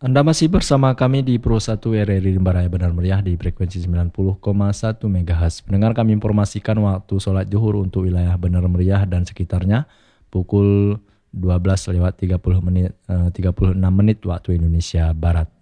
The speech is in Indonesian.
Anda masih bersama kami di Pro 1 RRI Rimbaraya Benar Meriah di frekuensi 90,1 MHz. Pendengar, kami informasikan waktu sholat zuhur untuk wilayah Benar Meriah dan sekitarnya pukul 12 lewat 36 menit waktu Indonesia Barat.